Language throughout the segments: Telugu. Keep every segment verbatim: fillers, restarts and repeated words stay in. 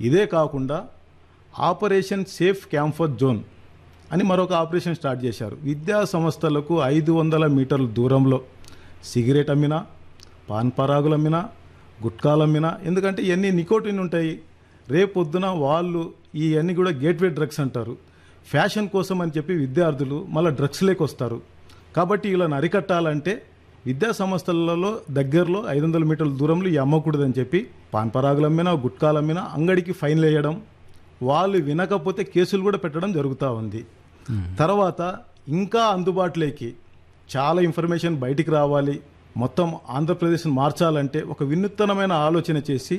ఇదే కాకుండా ఆపరేషన్ సేఫ్ క్యాంపస్ జోన్ అని మరొక ఆపరేషన్ స్టార్ట్ చేశారు. విద్యా సంస్థలకు ఐదు వందల మీటర్ల దూరంలో సిగరెట్ అమ్మినా, పాన్ పరాగులు అమ్మినా, గుట్కాలు అమ్మినా, ఎందుకంటే ఇవన్నీ నికోటిన్ ఉంటాయి. రేపొద్దున వాళ్ళు ఇవన్నీ కూడా గేట్వే డ్రగ్స్ అంటారు. ఫ్యాషన్ కోసం అని చెప్పి విద్యార్థులు మళ్ళీ డ్రగ్స్లోకి వస్తారు. కాబట్టి వీళ్ళని అరికట్టాలంటే విద్యా సంస్థలలో దగ్గరలో ఐదు వందల మీటర్ల దూరంలో ఈ అమ్మకూడదని చెప్పి పాన్ పరాగులు అమ్మినా, గుట్కాలు అమ్మినా అంగడికి ఫైన్లు వేయడం, వాళ్ళు వినకపోతే కేసులు కూడా పెట్టడం జరుగుతూ ఉంది. తర్వాత ఇంకా అందుబాటులోకి చాలా ఇన్ఫర్మేషన్ బయటికి రావాలి, మొత్తం ఆంధ్రప్రదేశ్ని మార్చాలంటే ఒక వినూత్నమైన ఆలోచన చేసి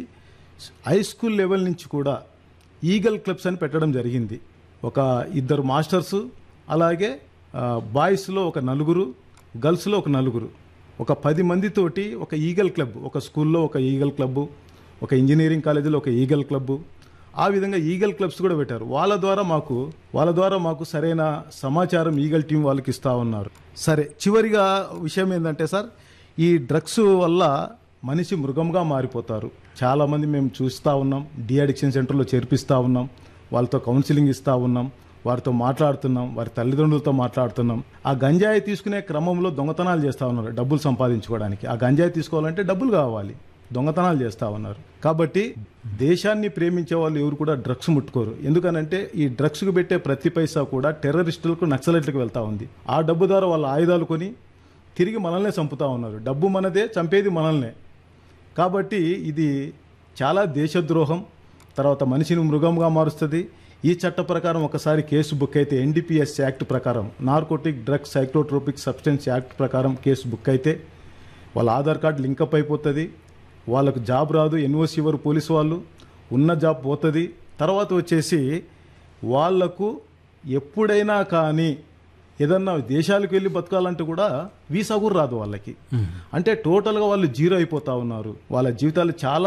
హై స్కూల్ లెవెల్ నుంచి కూడా ఈగల్ క్లబ్స్ అని పెట్టడం జరిగింది. ఒక ఇద్దరు మాస్టర్సు, అలాగే బాయ్స్లో ఒక నలుగురు, గర్ల్స్లో ఒక నలుగురు, ఒక పది మందితోటి ఒక ఈగల్ క్లబ్, ఒక స్కూల్లో ఒక ఈగల్ క్లబ్బు, ఒక ఇంజనీరింగ్ కాలేజీలో ఒక ఈగల్ క్లబ్బు, ఆ విధంగా ఈగల్ క్లబ్స్ కూడా పెట్టారు. వాళ్ళ ద్వారా మాకు వాళ్ళ ద్వారా మాకు సరైన సమాచారం ఈగల్ టీం వాళ్ళకి ఇస్తూ ఉన్నారు. సరే, చివరిగా విషయం ఏంటంటే సార్, ఈ డ్రగ్స్ వల్ల మనిషి మృగంగా మారిపోతారు. చాలామంది మేము చూస్తూ ఉన్నాం, డి అడిక్షన్ సెంటర్లో చేర్పిస్తూ ఉన్నాం, వాళ్ళతో కౌన్సిలింగ్ ఇస్తూ ఉన్నాం, వారితో మాట్లాడుతున్నాం, వారి తల్లిదండ్రులతో మాట్లాడుతున్నాం. ఆ గంజాయి తీసుకునే క్రమంలో దొంగతనాలు చేస్తూ ఉన్నారు డబ్బులు సంపాదించుకోవడానికి. ఆ గంజాయి తీసుకోవాలంటే డబ్బులు కావాలి, దొంగతనాలు చేస్తూ ఉన్నారు. కాబట్టి దేశాన్ని ప్రేమించే వాళ్ళు ఎవరు కూడా డ్రగ్స్ ముట్టుకోరు. ఎందుకనంటే ఈ డ్రగ్స్కు పెట్టే ప్రతి పైసా కూడా టెర్రరిస్టులకు, నక్సలైట్లకు వెళ్తూ ఉంది. ఆ డబ్బు ద్వారా వాళ్ళ ఆయుధాలు కొని తిరిగి మనల్నే చంపుతూ ఉన్నారు. డబ్బు మనదే, చంపేది మనల్నే. కాబట్టి ఇది చాలా దేశద్రోహం, తర్వాత మనిషిని మృగంగా మారుస్తుంది. ఈ చట్ట ప్రకారం ఒకసారి కేసు బుక్ అయితే, ఎన్డీపీఎస్ యాక్ట్ ప్రకారం, నార్కోటిక్ డ్రగ్స్ సైక్లోట్రోపిక్ సబ్స్టెన్స్ యాక్ట్ ప్రకారం కేసు బుక్ అయితే వాళ్ళ ఆధార్ కార్డు లింకప్ అయిపోతుంది, వాళ్ళకు జాబ్ రాదు, ఎన్ఓసి ఇవ్వరు పోలీసు వాళ్ళు, ఉన్న జాబ్ పోతుంది. తర్వాత వచ్చేసి వాళ్లకు ఎప్పుడైనా కానీ ఏదన్నా దేశాలకు వెళ్ళి బతకాలంటే కూడా వీసా కూడా రాదు వాళ్ళకి. అంటే టోటల్గా వాళ్ళు జీరో అయిపోతూ ఉన్నారు. వాళ్ళ జీవితాలు చాలా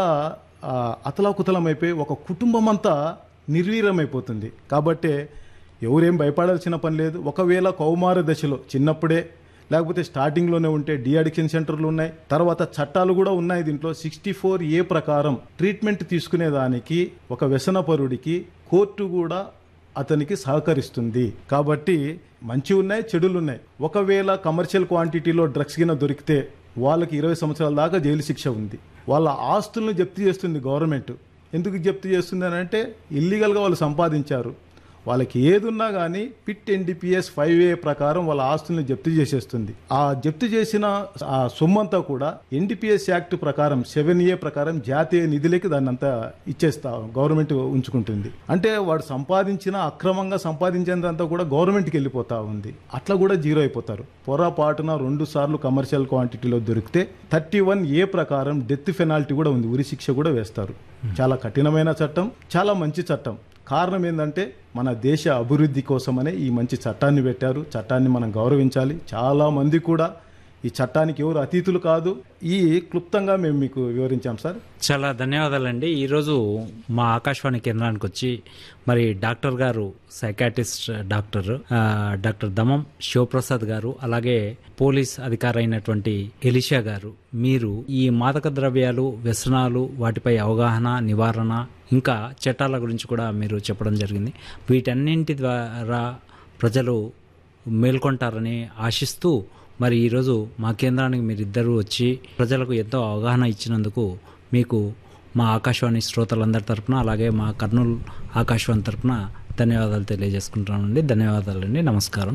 అతలాకుతలం అయిపోయి ఒక కుటుంబం అంతా నిర్వీర్యం అయిపోతుంది. కాబట్టి ఎవరేం భయపడాల్సిన పని లేదు. ఒకవేళ కౌమార దశలో చిన్నప్పుడే లేకపోతే స్టార్టింగ్లోనే ఉంటే డి అడిక్షన్ సెంటర్లు ఉన్నాయి, తర్వాత చట్టాలు కూడా ఉన్నాయి. దీంట్లో సిక్స్టీ ఫోర్ ఏ ప్రకారం ట్రీట్మెంట్ తీసుకునేదానికి ఒక వ్యసనపరుడికి కోర్టు కూడా అతనికి సహకరిస్తుంది. కాబట్టి మంచి ఉన్నాయి, చెడులు ఉన్నాయి. ఒకవేళ కమర్షియల్ క్వాంటిటీలో డ్రగ్స్ కింద దొరికితే వాళ్ళకి ఇరవై సంవత్సరాల దాకా జైలు శిక్ష ఉంది. వాళ్ళ ఆస్తులను జప్తు చేస్తుంది గవర్నమెంట్. ఎందుకు జప్తు చేస్తుంది అని అంటే ఇల్లీగల్గా వాళ్ళు సంపాదించారు. వాళ్ళకి ఏదున్నా కానీ పిట్ ఎన్డీపీఎస్ ఫైవ్ ఏ ప్రకారం వాళ్ళ ఆస్తుల్ని జప్తు చేసేస్తుంది. ఆ జప్తు చేసిన ఆ సొమ్మంతా కూడా ఎన్డీపీఎస్ యాక్ట్ ప్రకారం సెవెన్ ఏ ప్రకారం జాతీయ నిధులకి దాన్ని అంతా ఇచ్చేస్తా గవర్నమెంట్ ఉంచుకుంటుంది. అంటే వాడు సంపాదించిన అక్రమంగా సంపాదించినంతా కూడా గవర్నమెంట్కి వెళ్ళిపోతా ఉంది. అట్లా కూడా జీరో అయిపోతారు. పొరపాటున రెండు సార్లు కమర్షియల్ క్వాంటిటీలో దొరికితే థర్టీ వన్ ఏ ప్రకారం డెత్ పెనాల్టీ కూడా ఉంది, ఉరి శిక్ష కూడా వేస్తారు. చాలా కఠినమైన చట్టం, చాలా మంచి చట్టం. కారణం ఏంటంటే మన దేశ అభివృద్ధి కోసమనే ఈ మంచి చట్టాన్ని పెట్టారు. చట్టాన్ని మనం గౌరవించాలి. చాలామంది కూడా ఈ చట్టానికి ఎవరు అతీతులు కాదు. ఈ క్లుప్తంగా మేము మీకు వివరించాం సార్. చాలా ధన్యవాదాలండి. ఈరోజు మా ఆకాశవాణి కేంద్రానికి వచ్చి మరి డాక్టర్ గారు, సైకాట్రిస్ట్ డాక్టర్ డాక్టర్ దమం శివప్రసాద్ గారు, అలాగే పోలీస్ అధికారి అయినటువంటి ఎలిషా గారు, మీరు ఈ మాదక ద్రవ్యాలు, వ్యసనాలు, వాటిపై అవగాహన, నివారణ, ఇంకా చట్టాల గురించి కూడా మీరు చెప్పడం జరిగింది. వీటన్నింటి ద్వారా ప్రజలు మేల్కొంటారని ఆశిస్తూ మరి ఈరోజు మా కేంద్రానికి మీరిద్దరూ వచ్చి ప్రజలకు ఎంతో అవగాహన ఇచ్చినందుకు మీకు మా ఆకాశవాణి శ్రోతలందరి తరపున, అలాగే మా కర్నూలు ఆకాశవాణి తరపున ధన్యవాదాలు తెలియజేసుకుంటున్నానండి. ధన్యవాదాలండి. నమస్కారం.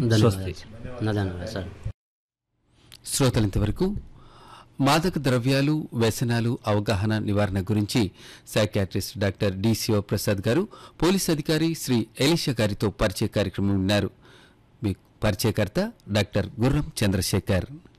సార్, శ్రోతలు ఇంతవరకు మాదక ద్రవ్యాలు, వ్యసనాలు, అవగాహన, నివారణ గురించి సైకాట్రిస్ట్ డాక్టర్ డి శివప్రసాద్ గారు, పోలీస్ అధికారి శ్రీ ఎలీషా గారితో పరిచయ కార్యక్రమం విన్నారు. పరిచయకర్త డాక్టర్ గుర్రం చంద్రశేఖర్.